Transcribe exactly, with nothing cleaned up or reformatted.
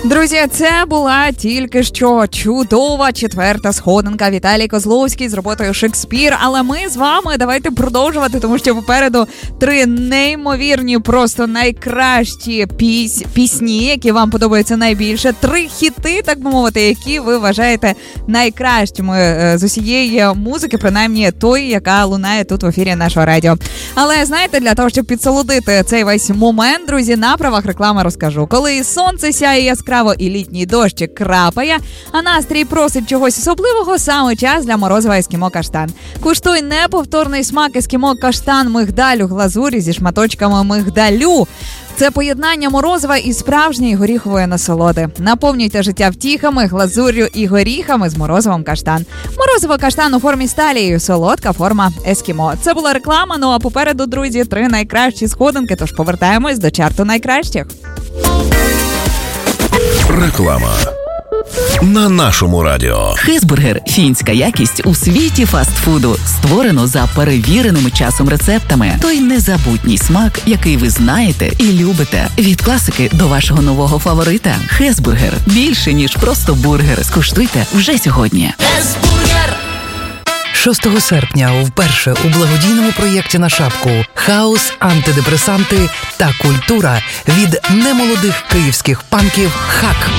Друзі, це була тільки що чудова четверта сходинка. Віталій Козловський з роботою «Шекспір». Але ми з вами давайте продовжувати, тому що попереду три неймовірні, просто найкращі піс... пісні, які вам подобаються найбільше. Три хіти, так би мовити, які ви вважаєте найкращими з усієї музики, принаймні тої, яка лунає тут в ефірі нашого радіо. Але, знаєте, для того, щоб підсолодити цей весь момент, друзі, на правах реклами розкажу. Коли сонце сяє яскраво і літній дощик крапає, а настрій просить чогось особливого, саме час для морозива ескімо каштан. Куштуй неповторний смак ескімо каштан мигдалю глазурі зі шматочками мигдалю. Це поєднання морозива і справжньої горіхової насолоди. Наповнюйте життя втіхами, глазур'ю і горіхами з морозивом каштан. Морозиво каштан у формі сталії, солодка форма ескімо. Це була реклама, ну а попереду, друзі, три найкращі сходинки, тож повертаємось до чарту найкращих. Реклама на нашому радіо. Хесбургер – фінська якість у світі фастфуду. Створено за перевіреними часом рецептами. Той незабутній смак, який ви знаєте і любите. Від класики до вашого нового фаворита. Хесбургер – більше, ніж просто бургер. Скуштуйте вже сьогодні. Хесбургер! шостого серпня вперше у благодійному проєкті на шапку «Хаос, антидепресанти та культура» від немолодих київських панків «Хак».